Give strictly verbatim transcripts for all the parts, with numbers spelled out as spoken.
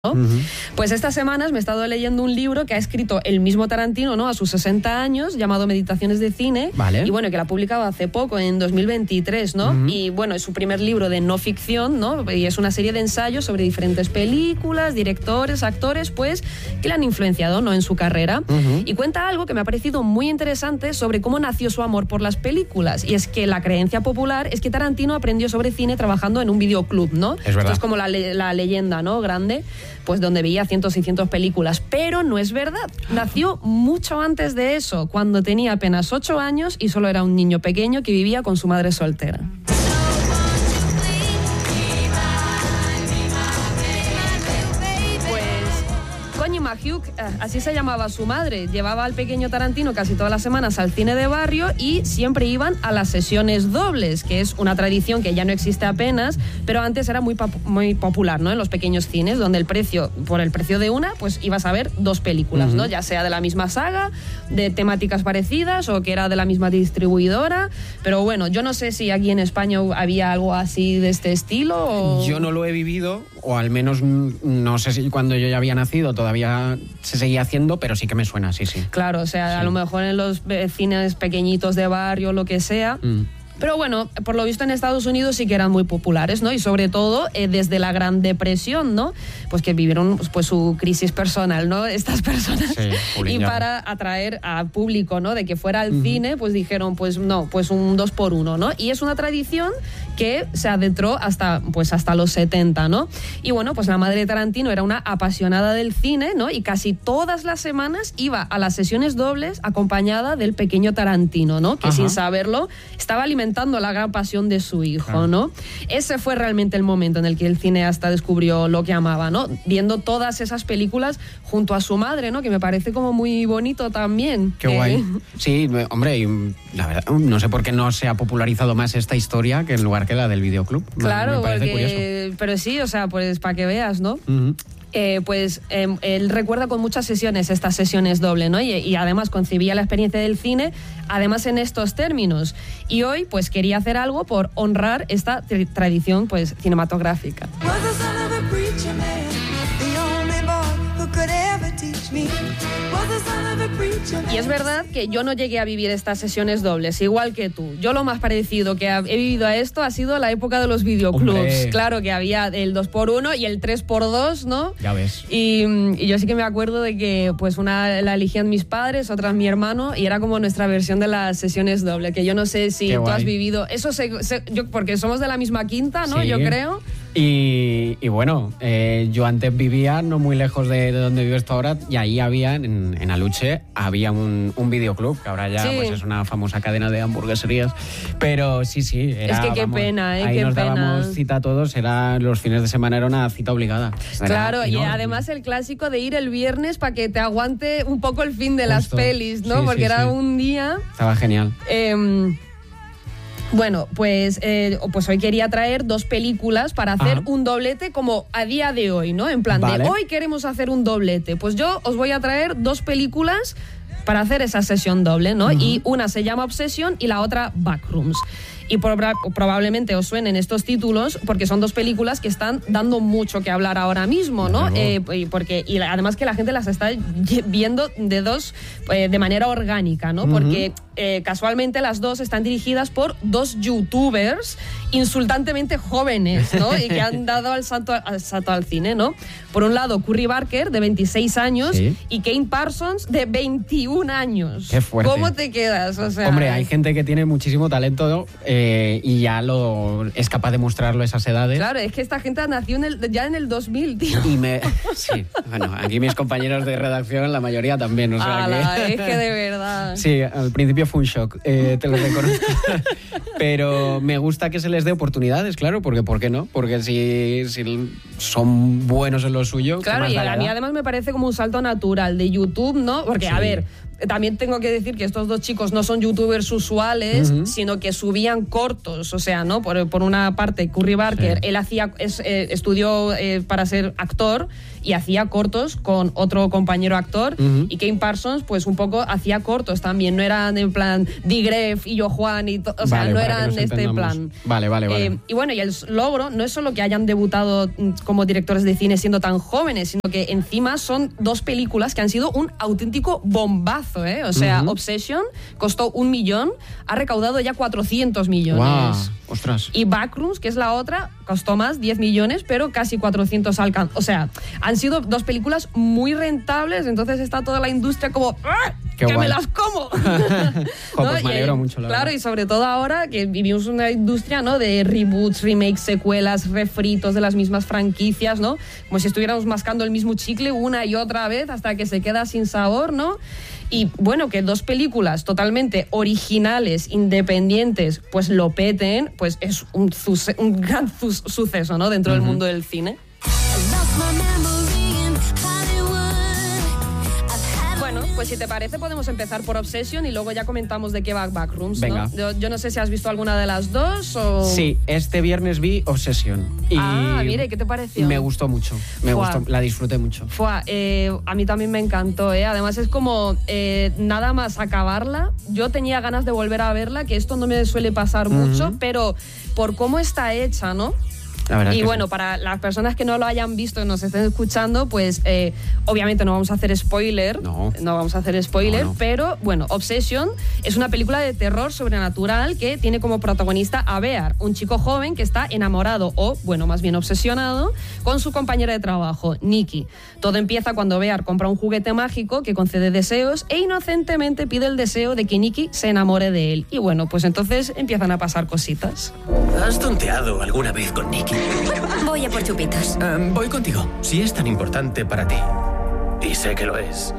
¿no? Uh-huh. Pues estas semanas me he estado leyendo un libro que ha escrito el mismo Tarantino, ¿no? A sus sesenta años, llamado Meditaciones de cine. Vale. Y bueno, que lo ha publicado hace poco, en dos mil veintitrés, ¿no? Uh-huh. Y bueno, es su primer libro de no ficción, ¿no? Y es una serie de ensayos sobre diferentes películas, directores, actores, pues, que le han influenciado, ¿no? En su carrera. Uh-huh. Y cuenta algo que me ha parecido muy interesante sobre cómo nació su amor por las películas. Y es que la creencia popular es que Tarantino aprendió sobre cine trabajando en un videoclub, ¿no? Es verdad. Esto es como la, le- la leyenda, ¿no? Grande, pues donde veía cientos y cientos películas, pero no es verdad. Nació mucho antes de eso, cuando tenía apenas ocho años y solo era un niño pequeño que vivía con su madre soltera. Connie McHugh, así se llamaba su madre, llevaba al pequeño Tarantino casi todas las semanas al cine de barrio y siempre iban a las sesiones dobles, que es una tradición que ya no existe apenas, pero antes era muy, pop- muy popular, ¿no? En los pequeños cines, donde el precio, por el precio de una, pues ibas a ver dos películas, uh-huh. ¿no? Ya sea de la misma saga, de temáticas parecidas o que era de la misma distribuidora, pero bueno, yo no sé si aquí en España había algo así de este estilo o... Yo no lo he vivido, o al menos no sé si cuando yo ya había nacido todavía se seguía haciendo, pero sí que me suena, sí, sí. Claro, o sea, sí. A lo mejor en los cines pequeñitos de barrio, lo que sea... Mm. Pero bueno, por lo visto en Estados Unidos sí que eran muy populares, ¿no? Y sobre todo eh, desde la Gran Depresión, ¿no? Pues que vivieron pues su crisis personal, ¿no? Estas personas. Sí, y para atraer al público, ¿no? De que fuera al uh-huh. cine, pues dijeron, pues no, pues un dos por uno, ¿no? Y es una tradición que se adentró hasta, pues hasta los setenta, ¿no? Y bueno, pues la madre de Tarantino era una apasionada del cine, ¿no? Y casi todas las semanas iba a las sesiones dobles acompañada del pequeño Tarantino, ¿no? Que uh-huh. sin saberlo estaba alimentando la gran pasión de su hijo, claro. ¿no? Ese fue realmente el momento en el que el cineasta descubrió lo que amaba, ¿no? Viendo todas esas películas junto a su madre, ¿no? Que me parece como muy bonito también. Qué que... guay. Sí, hombre, y la verdad, no sé por qué no se ha popularizado más esta historia que en lugar que la del videoclub. Claro, me parece porque... curioso. Pero sí, o sea, pues para que veas, ¿no? Uh-huh. Eh, pues eh, él recuerda con muchas sesiones estas sesiones doble, ¿no? Y, y además concebía la experiencia del cine, además en estos términos. Y hoy, pues quería hacer algo por honrar esta tra- tradición, pues cinematográfica. Y es verdad que yo no llegué a vivir estas sesiones dobles, igual que tú. Yo lo más parecido que he vivido a esto ha sido la época de los videoclubs. Hombre. Claro, que había el dos por uno y el tres por dos, ¿no? Ya ves. Y, y yo sí que me acuerdo de que pues una la elegían mis padres, otra mi hermano, y era como nuestra versión de las sesiones doble, que yo no sé si Qué tú guay. has vivido. Eso se, se, yo, porque somos de la misma quinta, ¿no? Sí. Yo creo. Y, y bueno, eh, yo antes vivía no muy lejos de, de donde vives tú ahora, y ahí había, en, en Aluche, había un, un videoclub, que ahora ya sí. pues es una famosa cadena de hamburgueserías. Pero sí, sí. Era, es que qué vamos, pena, ¿eh? Ahí qué nos pena. dábamos cita a todos, era los fines de semana era una cita obligada. Era claro, enorme. y además el clásico de ir el viernes para que te aguante un poco el fin de Justo. Las pelis, ¿no? Sí, Porque sí, era sí. un día... Estaba genial. Eh, Bueno, pues, eh, pues hoy quería traer dos películas para hacer Ajá. un doblete como a día de hoy, ¿no? En plan vale. de hoy queremos hacer un doblete. Pues yo os voy a traer dos películas para hacer esa sesión doble, ¿no? Uh-huh. Y una se llama Obsession y la otra Backrooms. Y proba- probablemente os suenen estos títulos porque son dos películas que están dando mucho que hablar ahora mismo, ¿no? Eh, y, porque, y además que la gente las está viendo de dos, eh, de manera orgánica, ¿no? Uh-huh. Porque eh, casualmente las dos están dirigidas por dos youtubers insultantemente jóvenes, ¿no? Y que han dado el salto al, salto al cine, ¿no? Por un lado, Curry Barker, de veintiséis años, ¿sí? Y Kane Parsons, de veintiún años. Qué fuerte. ¿Cómo te quedas? O sea, hombre, hay gente que tiene muchísimo talento, ¿no? Eh, y ya lo es capaz de mostrarlo a esas edades. Claro, es que esta gente nació en el, ya en el dos mil, tío. Y me, sí, bueno, aquí mis compañeros de redacción, la mayoría también, o sea Ala, que... es que de verdad. Sí, al principio fue un shock, eh, te lo reconozco. Pero me gusta que se les dé oportunidades, claro, porque ¿por qué no? Porque si, si son buenos en lo suyo... Claro, y a mí además me parece como un salto natural de YouTube, ¿no? Porque, sí. a ver... también tengo que decir que estos dos chicos no son youtubers usuales, uh-huh. sino que subían cortos, o sea, ¿no? Por, por una parte, Curry Barker, sí. él hacía, es, eh, estudió eh, para ser actor y hacía cortos con otro compañero actor, uh-huh. y Kane Parsons, pues un poco hacía cortos también, no eran en plan Digref y yo Juan, y to, o sea, vale, no eran de este plan. Vale, vale, vale. Eh, y bueno, y el logro no es solo que hayan debutado como directores de cine siendo tan jóvenes, sino que encima son dos películas que han sido un auténtico bombazo, ¿eh? O sea, uh-huh. Obsession costó un millón, ha recaudado ya cuatrocientos millones. Wow, ostras. Y Backrooms, que es la otra, costó más, diez millones, pero casi cuatrocientos alcanzó. O sea, han sido dos películas muy rentables, entonces está toda la industria como ¡ah! ¡Que guay. Me las como! Jo, pues ¿no? me alegro y, mucho, la Claro, verdad. Y sobre todo ahora que vivimos una industria, ¿no? De reboots, remakes, secuelas, refritos de las mismas franquicias, ¿no? Como si estuviéramos mascando el mismo chicle una y otra vez hasta que se queda sin sabor, ¿no? Y bueno, que dos películas totalmente originales, independientes, pues lo peten, pues es un, suce- un gran su- suceso, ¿no? Dentro uh-huh. del mundo del cine. Bueno, pues si te parece podemos empezar por Obsession y luego ya comentamos de qué va Backrooms, Venga. ¿no? Yo, yo no sé si has visto alguna de las dos o... Sí, este viernes vi Obsession. Y ah, mire, ¿qué te pareció? Me gustó mucho, me Fua. gustó, la disfruté mucho. Fua, eh, a mí también me encantó, ¿eh? Además es como eh, nada más acabarla, yo tenía ganas de volver a verla, que esto no me suele pasar uh-huh. mucho, pero por cómo está hecha, ¿no? Y bueno, sí. para las personas que no lo hayan visto y nos estén escuchando, pues eh, obviamente no vamos a hacer spoiler, no, no vamos a hacer spoiler, no, no. pero bueno, Obsession es una película de terror sobrenatural que tiene como protagonista a Bear, un chico joven que está enamorado o, bueno, más bien obsesionado con su compañera de trabajo, Nikki. Todo empieza cuando Bear compra un juguete mágico que concede deseos e inocentemente pide el deseo de que Nikki se enamore de él. Y bueno, pues entonces empiezan a pasar cositas. ¿Has tonteado alguna vez con Nikki? Voy a por chupitos. Um, voy contigo. Si es tan importante para ti, y sé que lo es,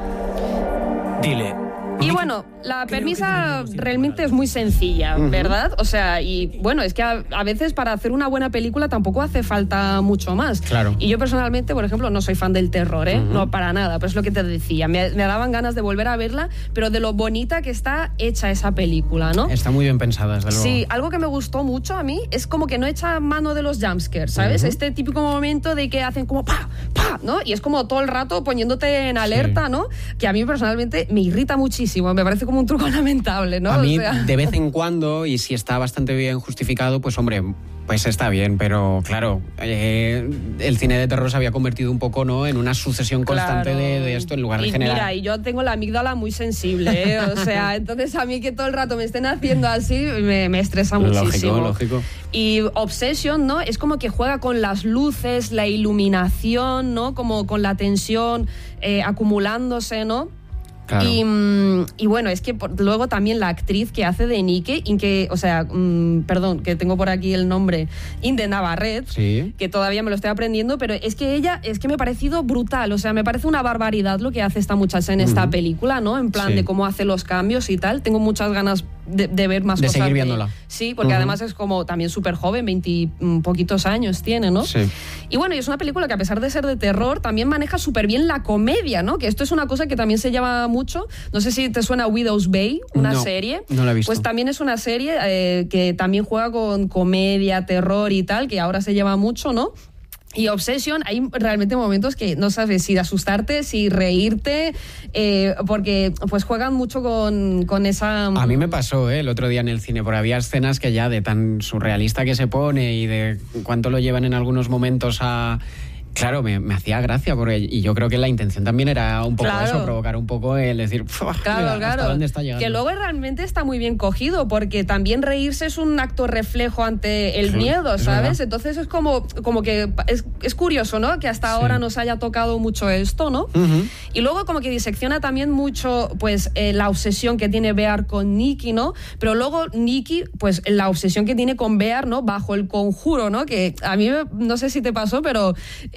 dile... Y bueno, la premisa realmente es muy sencilla, ¿verdad? Uh-huh. O sea, y bueno, es que a, a veces para hacer una buena película tampoco hace falta mucho más. Claro. Y yo personalmente, por ejemplo, no soy fan del terror, ¿eh? Uh-huh. No, para nada, pero es lo que te decía. Me, me daban ganas de volver a verla, pero de lo bonita que está hecha esa película, ¿no? Está muy bien pensada, desde luego. Sí, algo que me gustó mucho a mí es como que no echa mano de los jumpscares, ¿sabes? Uh-huh. Este típico momento de que hacen como pa, pa, ¿no? Y es como todo el rato poniéndote en alerta, sí. ¿no? Que a mí personalmente me irrita muchísimo. Me parece como un truco lamentable, ¿no? A mí, o sea... de vez en cuando, y si está bastante bien justificado, pues hombre, pues está bien, pero claro, eh, el cine de terror se había convertido un poco, ¿no?, en una sucesión constante claro. de, de esto en lugar de y generar... Mira, y yo tengo la amígdala muy sensible, ¿eh? O sea, entonces a mí que todo el rato me estén haciendo así me, me estresa muchísimo. Lógico, lógico. Y Obsession, ¿no?, es como que juega con las luces, la iluminación, ¿no?, como con la tensión eh, acumulándose, ¿no? Claro. Y, y bueno, es que por, luego también la actriz que hace de Nikki, en que, o sea, mmm, perdón, que tengo por aquí el nombre, Inde Navarrete, sí. que todavía me lo estoy aprendiendo, pero es que ella, es que me ha parecido brutal, o sea, me parece una barbaridad lo que hace esta muchacha en uh-huh. esta película, ¿no? En plan sí. de cómo hace los cambios y tal. Tengo muchas ganas de, de ver más de cosas. De seguir viéndola. Sí, porque uh-huh. además es como también súper joven, veintipoquitos años tiene, ¿no? Sí. Y bueno, y es una película que a pesar de ser de terror, también maneja súper bien la comedia, ¿no? Que esto es una cosa que también se lleva mucho. No sé si te suena Widow's Bay, una no, serie. No la he visto. Pues también es una serie eh, que también juega con comedia, terror y tal, que ahora se lleva mucho, ¿no? Y Obsession, hay realmente momentos que no sabes si asustarte, si reírte, eh, porque pues juegan mucho con, con esa... A mí me pasó eh, el otro día en el cine, porque había escenas que ya de tan surrealista que se pone y de cuánto lo llevan en algunos momentos a... Claro, me, me hacía gracia, porque, y yo creo que la intención también era un poco claro. eso, provocar un poco el decir, claro, mira, claro. ¿hasta dónde está llegando? Que luego realmente está muy bien cogido, porque también reírse es un acto reflejo ante el sí, miedo, ¿sabes? Entonces es como, como que es, es curioso, ¿no? Que hasta sí. ahora nos haya tocado mucho esto, ¿no? Uh-huh. Y luego como que disecciona también mucho, pues, eh, la obsesión que tiene Bear con Nikki, ¿no? Pero luego Nikki, pues, la obsesión que tiene con Bear, ¿no? Bajo el conjuro, ¿no? Que a mí, no sé si te pasó, pero...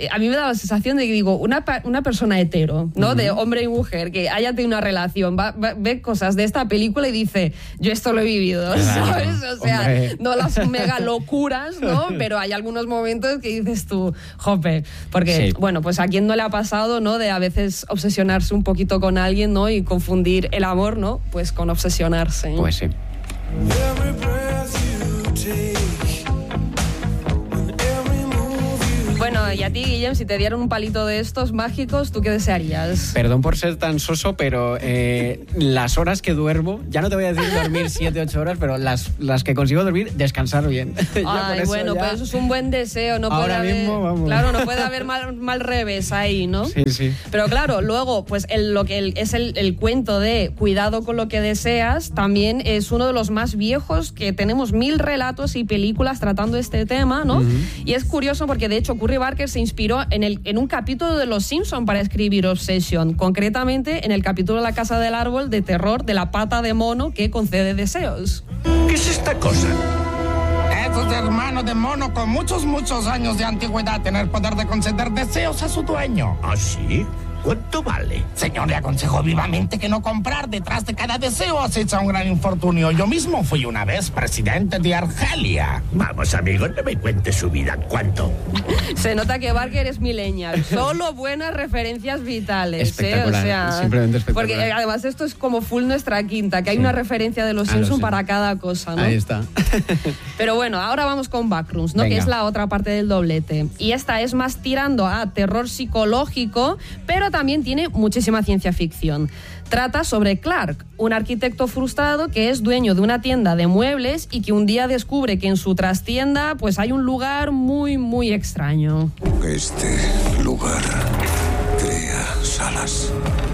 a mí me da la sensación de que digo, una, una persona hetero, ¿no? Uh-huh. De hombre y mujer, que haya tenido una relación, va, va, ve cosas de esta película y dice, yo esto lo he vivido, claro, ¿sabes? O sea, hombre. No las mega locuras, ¿no? Pero hay algunos momentos que dices tú, jope, porque, sí. bueno, pues a quién no le ha pasado, ¿no? De a veces obsesionarse un poquito con alguien, ¿no? Y confundir el amor, ¿no? Pues con obsesionarse. Pues sí. Bueno, y a ti, Guillem, si te dieran un palito de estos mágicos, ¿tú qué desearías? Perdón por ser tan soso, pero eh, las horas que duermo, ya no te voy a decir dormir siete, ocho horas, pero las, las que consigo dormir, descansar bien. Ay, bueno, ya... pues eso es un buen deseo. No Ahora puede mismo, haber, vamos. Claro, no puede haber mal, mal revés ahí, ¿no? Sí, sí. Pero claro, luego, pues el, lo que el, es el, el cuento de cuidado con lo que deseas, también es uno de los más viejos, que tenemos mil relatos y películas tratando este tema, ¿no? Uh-huh. Y es curioso porque, de hecho, Curry Barker se inspiró en, el, en un capítulo de Los Simpson para escribir Obsession, concretamente en el capítulo La Casa del Árbol de terror de la pata de mono que concede deseos. ¿Qué es esta cosa? Es hermano de mono con muchos, muchos años de antigüedad tener poder de conceder deseos a su dueño. ¿Ah, sí? ¿Cuánto vale? Señor, le aconsejo vivamente que no comprar. Detrás de cada deseo acecha un gran infortunio. Yo mismo fui una vez presidente de Argelia. Vamos, amigo, no me cuentes su vida. ¿Cuánto? Se nota que Barker es millennial. Solo buenas referencias vitales. Espectacular. ¿eh? O sea, simplemente espectacular. Porque además esto es como full nuestra quinta, que hay sí. una referencia de Los Simpson para cada cosa, ¿no? Ahí está. Pero bueno, ahora vamos con Backrooms, ¿no? Venga. Que es la otra parte del doblete. Y esta es más tirando a terror psicológico, pero también tiene muchísima ciencia ficción. Trata sobre Clark, un arquitecto frustrado que es dueño de una tienda de muebles y que un día descubre que en su trastienda pues hay un lugar muy, muy extraño. Este lugar crea salas.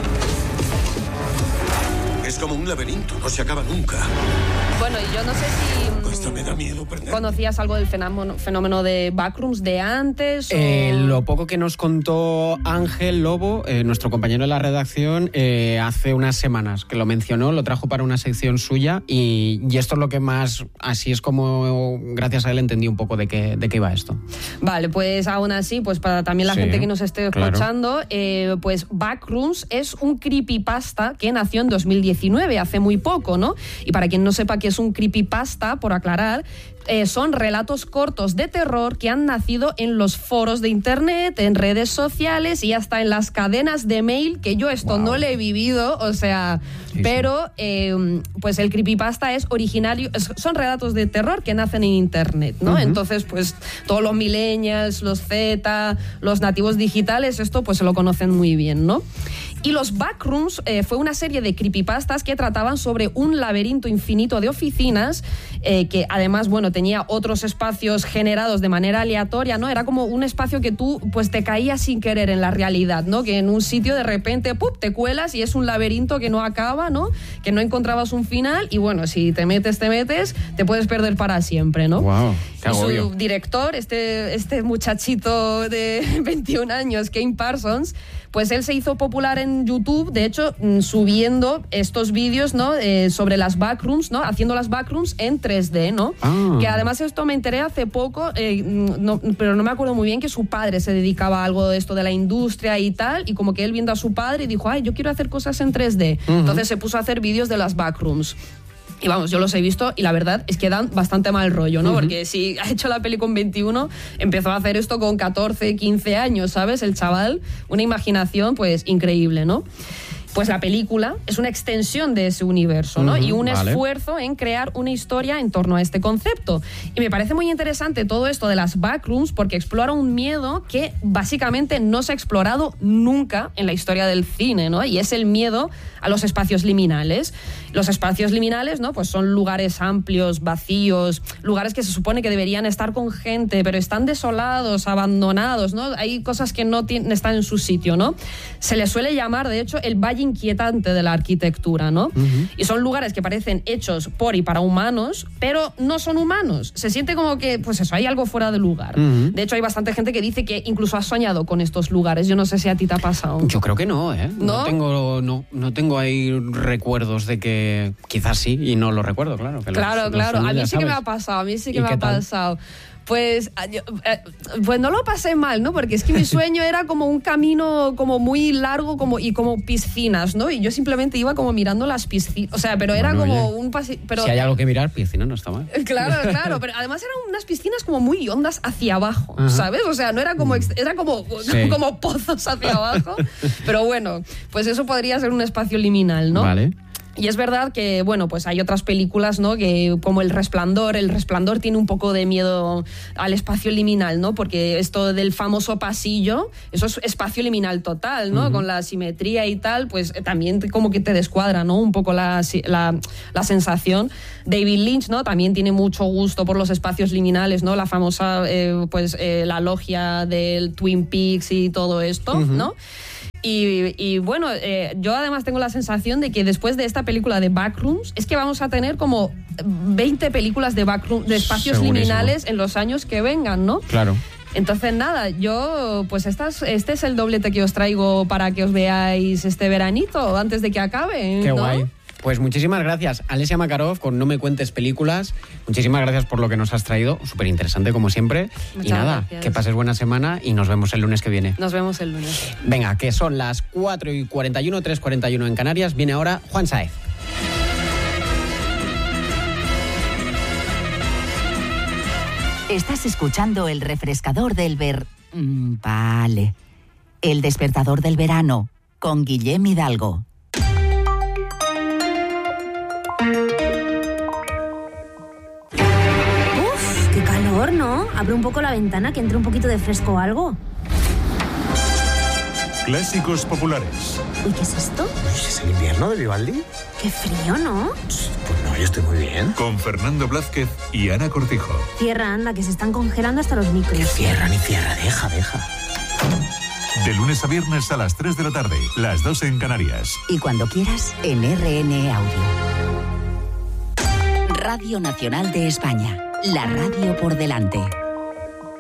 Es como un laberinto, no se acaba nunca. Bueno, y yo no sé si... Hasta me da miedo perder. ¿Conocías algo del fenómeno, fenómeno de Backrooms de antes? O... Eh, lo poco que nos contó Ángel Lobo, eh, nuestro compañero de la redacción, eh, hace unas semanas, que lo mencionó, lo trajo para una sección suya y, y esto es lo que más, así es como gracias a él entendí un poco de qué, de qué iba esto. Vale, pues aún así, pues para también la sí, gente que nos esté escuchando, claro. eh, pues Backrooms es un creepypasta que nació en dos mil diecinueve, hace muy poco, ¿no? Y para quien no sepa qué es un creepypasta, por aclarar, eh, son relatos cortos de terror que han nacido en los foros de internet, en redes sociales y hasta en las cadenas de mail, que yo esto wow. no lo he vivido, o sea, sí, pero sí. Eh, pues el creepypasta es originario, es, son relatos de terror que nacen en internet, ¿no? Uh-huh. Entonces, pues todos los millennials, los Z, los nativos digitales, esto pues se lo conocen muy bien, ¿no? Y los Backrooms eh, fue una serie de creepypastas que trataban sobre un laberinto infinito de oficinas eh, que además, bueno, tenía otros espacios generados de manera aleatoria, ¿no? Era como un espacio que tú, pues, te caías sin querer en la realidad, ¿no? Que en un sitio de repente, ¡pup!, te cuelas y es un laberinto que no acaba, ¿no? Que no encontrabas un final y, bueno, si te metes, te metes, te puedes perder para siempre, ¿no? Wow, qué agobio. Y su director, este, este muchachito de veintiún años, Kane Parsons, pues él se hizo popular en YouTube, de hecho, subiendo estos vídeos, ¿no? Eh, sobre las backrooms, ¿no? Haciendo las backrooms en tres D, ¿no? Ah. Que además esto me enteré hace poco, eh, no, pero no me acuerdo muy bien, que su padre se dedicaba a algo de esto de la industria y tal, y como que él viendo a su padre dijo, ay, yo quiero hacer cosas en tres D. Uh-huh. Entonces se puso a hacer vídeos de las backrooms. Y vamos, yo los he visto y la verdad es que dan bastante mal rollo, ¿no? Uh-huh. Porque si ha hecho la peli con veintiuno, empezó a hacer esto con catorce, quince años, ¿sabes? El chaval, una imaginación pues increíble, ¿no? Pues la película es una extensión de ese universo, ¿no? Uh-huh, y un vale. esfuerzo en crear una historia en torno a este concepto. Y me parece muy interesante todo esto de las backrooms porque explora un miedo que básicamente no se ha explorado nunca en la historia del cine, ¿no? Y es el miedo a los espacios liminales. Los espacios liminales, ¿no? Pues son lugares amplios, vacíos, lugares que se supone que deberían estar con gente, pero están desolados, abandonados, ¿no? Hay cosas que no t- están en su sitio, ¿no? Se les suele llamar, de hecho, el valle inquietante de la arquitectura, ¿no? Uh-huh. Y son lugares que parecen hechos por y para humanos, pero no son humanos. Se siente como que, pues eso, hay algo fuera de lugar. Uh-huh. De hecho, hay bastante gente que dice que incluso ha soñado con estos lugares. Yo no sé si a ti te ha pasado. Yo creo que no, ¿eh? No, no tengo, no, no tengo ahí recuerdos de que quizás sí, y no lo recuerdo, claro. Que claro, los, claro. los a mí sí sabes. que me ha pasado, a mí sí que me ha tal? pasado. Pues, yo, eh, pues no lo pasé mal, ¿no? Porque es que mi sueño era como un camino como muy largo como, y como piscinas, ¿no? Y yo simplemente iba como mirando las piscinas. O sea, pero era bueno, como oye, un pasillo. Si hay algo que mirar, piscina no está mal. Claro, claro. Pero además eran unas piscinas como muy hondas hacia abajo, Ajá. ¿sabes? O sea, no era como, era como, sí. como pozos hacia abajo. Pero bueno, pues eso podría ser un espacio liminal, ¿no? Vale. Y es verdad que, bueno, pues hay otras películas, ¿no? Que como El Resplandor, El Resplandor tiene un poco de miedo al espacio liminal, ¿no? Porque esto del famoso pasillo, eso es espacio liminal total, ¿no? Uh-huh. Con la simetría y tal, pues también como que te descuadra, ¿no? Un poco la, la, la sensación. David Lynch, ¿no? También tiene mucho gusto por los espacios liminales, ¿no? La famosa, eh, pues, eh, la logia del Twin Peaks y todo esto, uh-huh. ¿no? Y, y bueno, eh, yo además tengo la sensación de que después de esta película de Backrooms es que vamos a tener como veinte películas de backrooms, de espacios Segurísimo. liminales en los años que vengan, ¿no? Claro. Entonces nada, yo pues estas, este es el doblete que os traigo para que os veáis este veranito antes de que acabe. Qué ¿no? guay. Pues muchísimas gracias, Alessia Makarov, con No me cuentes películas. Muchísimas gracias por lo que nos has traído, súper interesante como siempre. Muchas y nada, gracias. Que pases buena semana y nos vemos el lunes que viene. Nos vemos el lunes. Venga, que son las cuatro y cuarenta y uno, tres y cuarenta y uno en Canarias. Viene ahora Juan Sáez. Estás escuchando el refrescador del ver... Mm, vale. El despertador del verano, con Guillem Hidalgo. ¿No? Abre un poco la ventana, que entre un poquito de fresco o algo. Clásicos populares. ¿Y qué es esto? ¿Es el invierno de Vivaldi? Qué frío, ¿no? Pues no, yo estoy muy bien. Con Fernando Blázquez y Ana Cortijo. Cierra, anda, que se están congelando hasta los micros. Que cierra ni cierra, deja, deja. De lunes a viernes a las tres de la tarde, las dos en Canarias. Y cuando quieras, en R N Audio. Radio Nacional de España. La radio por delante.